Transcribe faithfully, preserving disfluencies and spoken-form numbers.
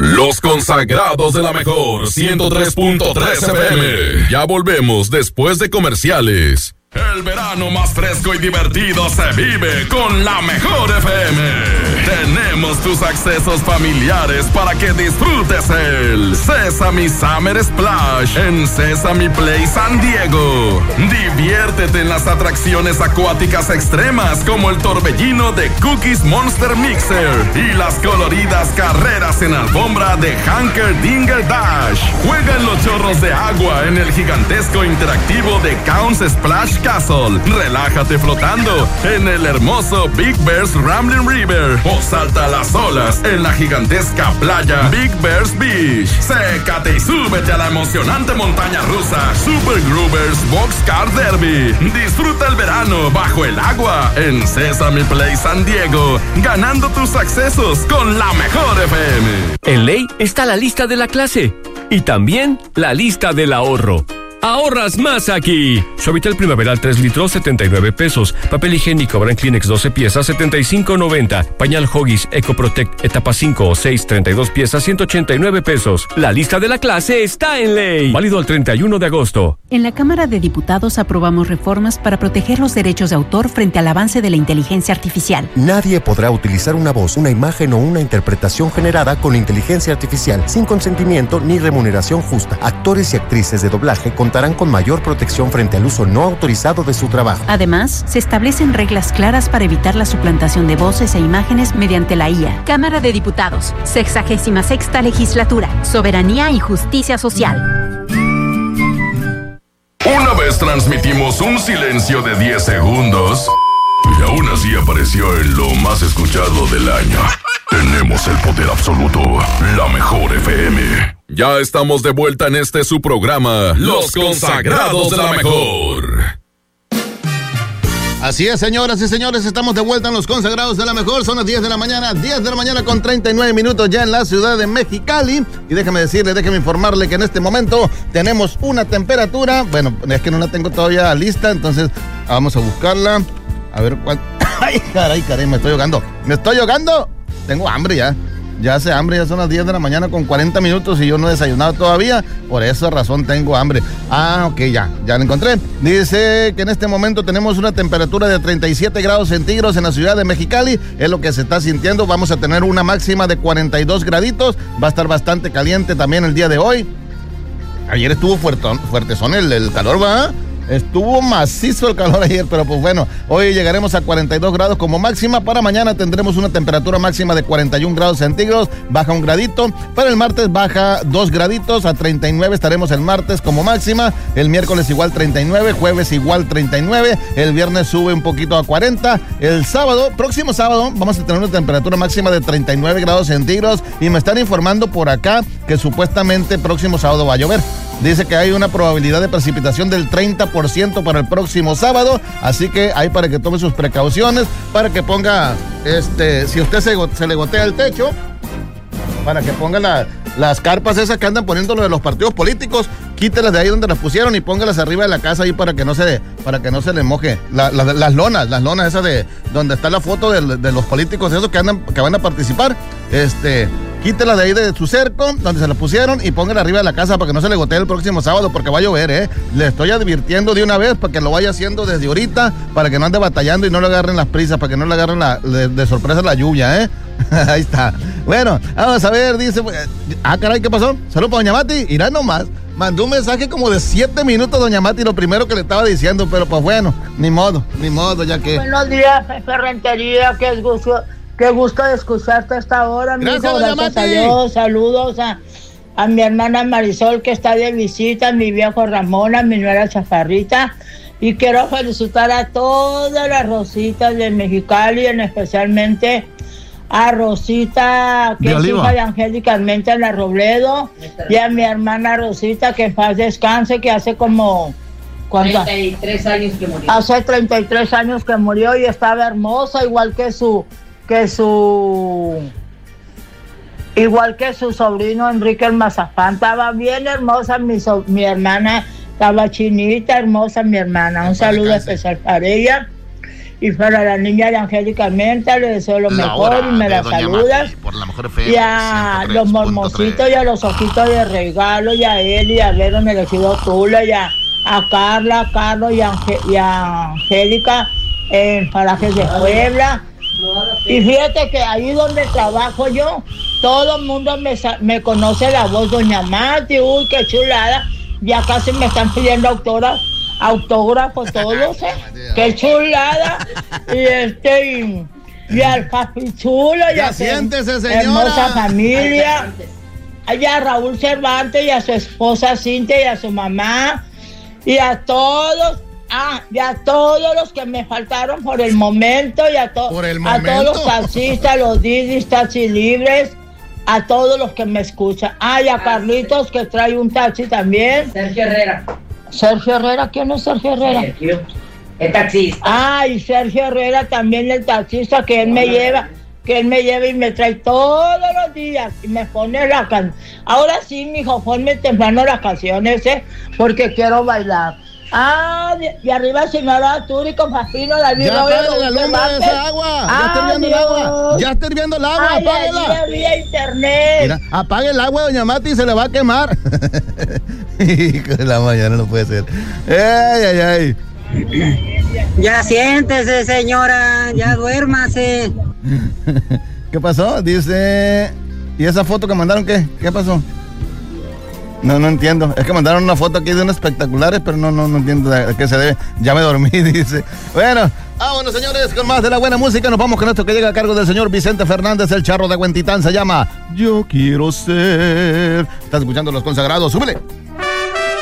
Los consagrados de la mejor ciento tres punto tres F M. Ya volvemos después de comerciales. El verano más fresco y divertido se vive con la mejor F M. Tenemos tus accesos familiares para que disfrutes el Sesame Summer Splash en Sesame Play San Diego. Diviértete en las atracciones acuáticas extremas como el torbellino de Cookies Monster Mixer y las coloridas carreras en alfombra de Hanker Dinger Dash. Juega en los chorros de agua en el gigantesco interactivo de Counts Splash Castle. Relájate flotando en el hermoso Big Bear's Rambling River o salta a las olas en la gigantesca playa Big Bear's Beach. Sécate y súbete a la emocionante montaña rusa Super Groovers Boxcar Derby. Disfruta el verano bajo el agua en Sesame Play San Diego, ganando tus accesos con la mejor F M. En Ley está la lista de la clase y también la lista del ahorro. ¡Ahorras más aquí! Suavitel Primaveral tres litros, setenta y nueve pesos. Papel higiénico Brand Kleenex doce piezas, setenta y cinco noventa. Pañal Huggies EcoProtect etapa cinco o seis, treinta y dos piezas, ciento ochenta y nueve pesos. La lista de la clase está en Ley. Válido al treinta y uno de agosto. En la Cámara de Diputados aprobamos reformas para proteger los derechos de autor frente al avance de la inteligencia artificial. Nadie podrá utilizar una voz, una imagen o una interpretación generada con inteligencia artificial sin consentimiento ni remuneración justa. Actores y actrices de doblaje con contarán con mayor protección frente al uso no autorizado de su trabajo. Además, se establecen reglas claras para evitar la suplantación de voces e imágenes mediante la I A. Cámara de Diputados, sexagésima sexta legislatura, soberanía y justicia social. Una vez transmitimos un silencio de diez segundos y aún así apareció en lo más escuchado del año. Tenemos el poder absoluto, la mejor F M. Ya estamos de vuelta en este su programa, Los Consagrados de la Mejor. Así es, señoras y señores, estamos de vuelta en Los Consagrados de la Mejor. Son las diez de la mañana, diez de la mañana con treinta y nueve minutos ya en la ciudad de Mexicali. Y déjame decirle, déjame informarle que en este momento tenemos una temperatura, bueno, es que no la tengo todavía lista, entonces vamos a buscarla. A ver cuál. Ay, caray, caray, me estoy ahogando. Me estoy ahogando. Tengo hambre ya. Ya hace hambre, ya son las diez de la mañana con cuarenta minutos y yo no he desayunado todavía. Por esa razón tengo hambre. Ah, ok, ya, ya lo encontré. Dice que en este momento tenemos una temperatura de treinta y siete grados centígrados en la ciudad de Mexicali. Es lo que se está sintiendo. Vamos a tener una máxima de cuarenta y dos graditos. Va a estar bastante caliente también el día de hoy. Ayer estuvo fuertón, fuertezón el, el calor, ¿va? Estuvo macizo el calor ayer, pero pues bueno, hoy llegaremos a cuarenta y dos grados como máxima. Para mañana tendremos una temperatura máxima de cuarenta y un grados centígrados, baja un gradito. Para el martes baja dos graditos, a treinta y nueve estaremos el martes como máxima. El miércoles igual treinta y nueve, jueves igual treinta y nueve, el viernes sube un poquito a cuarenta. El sábado, próximo sábado, vamos a tener una temperatura máxima de treinta y nueve grados centígrados y me están informando por acá que supuestamente próximo sábado va a llover. Dice que hay una probabilidad de precipitación del treinta por ciento para el próximo sábado, así que hay para que tome sus precauciones, para que ponga, este, si usted se, se le gotea el techo, para que ponga la, las carpas esas que andan poniendo de los partidos políticos, quítelas de ahí donde las pusieron y póngalas arriba de la casa ahí para que no se, para que no se le moje. La, la, las lonas, las lonas esas de donde está la foto de, de los políticos esos que andan, que van a participar, este... quítela de ahí de su cerco, donde se la pusieron, y póngala arriba de la casa para que no se le gotee el próximo sábado, porque va a llover, ¿eh? Le estoy advirtiendo de una vez para que lo vaya haciendo desde ahorita, para que no ande batallando y no le agarren las prisas, para que no le agarren la, de, de sorpresa la lluvia, ¿eh? Ahí está. Bueno, vamos a ver, dice... Ah, caray, ¿qué pasó? Saludos para Doña Mati. Irá nomás. Mandó un mensaje como de siete minutos, Doña Mati, lo primero que le estaba diciendo, pero pues bueno, ni modo, ni modo, ya que... Buenos días, Ferrentería, que es gusto... Qué gusto de escucharte a esta hora, amigo. Gracias, Gracias a Dios. Saludos a, a mi hermana Marisol, que está de visita, a mi viejo Ramón, a mi nuera Chaparrita. Y quiero felicitar a todas las Rositas de Mexicali, en especialmente a Rosita, que es hija de Angélica Armenta en la Robledo, y a mi hermana Rosita, que en paz descanse, que hace como... treinta y tres años que murió. Hace treinta y tres años que murió y estaba hermosa, igual que su... que su igual que su sobrino Enrique el Mazapán. Estaba bien hermosa mi, so, mi hermana, estaba chinita, hermosa mi hermana. Un saludo especial para ella. Y para la niña de Angélica Menta le deseo lo La mejor hora y me de la Doña saludas. Mati por la mejor F M Y a los mormoncitos y a los ojitos de regalo y a él y a Vero en el ejido Tula y a, a Carla, a Carlos y a, Ange, y a Angélica en Parajes de Puebla. Y fíjate que ahí donde trabajo yo, todo el mundo me, me conoce la voz Doña Mati. Uy, qué chulada. Ya casi me están pidiendo autógrafo, autógrafo todos, ¿eh? Qué chulada. Y este, y, y al papi chulo. Ya a siéntese, señora. Hermosa familia. Allá a Raúl Cervantes y a su esposa Cintia y a su mamá. Y a todos. Ah, y a todos los que me faltaron por el momento y a, to ¿Por el a momento? todos los taxistas, los didis, taxis libres, a todos los que me escuchan. Ah, y a Carlitos que trae un taxi también. Sergio Herrera. Sergio Herrera, ¿quién es Sergio Herrera? Sergio, el taxista. Ah, y Sergio Herrera también, el taxista que él me lleva, que él me lleva y me trae todos los días y me pone la canción. Ahora sí, mijo, ponme temprano las canciones, ¿eh? Porque quiero bailar. Ah, de, de arriba señora Arturi con Pastino, David Ya Robert, apague la lumbre de esa agua. Ya está hirviendo el agua. Ya está hirviendo el agua. Ay, Apáguela. allí había internet. Mira, apague el agua, Doña Mati, y se le va a quemar. Hijo de la mañana, no puede ser. Ay, ay, ay. Ya siéntese, señora, ya duérmase. ¿Qué pasó? Dice... ¿Y esa foto que mandaron qué? ¿Qué pasó? No, no entiendo. Es que mandaron una foto aquí de unos espectaculares, pero no, no, no entiendo a qué se debe. Ya me dormí, dice. Bueno, ah, bueno, señores, con más de la buena música, nos vamos con esto que llega a cargo del señor Vicente Fernández, el charro de Huentitán. Se llama Yo Quiero Ser. Estás escuchando Los Consagrados. ¡Súbele!